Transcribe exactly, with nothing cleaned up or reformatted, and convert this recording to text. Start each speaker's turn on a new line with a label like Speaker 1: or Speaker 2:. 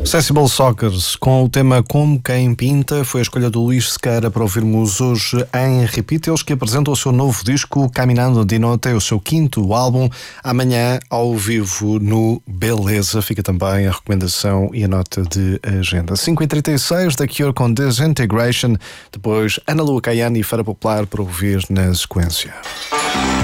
Speaker 1: Sensible Soccers, com o tema Como Quem Pinta, foi a escolha do Luís Sequeira para ouvirmos hoje em Repeat. Eles que apresentam o seu novo disco Caminando de Noite, o seu quinto álbum, amanhã ao vivo no Beleza. Fica também a recomendação e a nota de agenda. cinco e trinta e seis, da Cure com Disintegration, depois Ana Lua Caiana e Feira Popular para ouvir na sequência.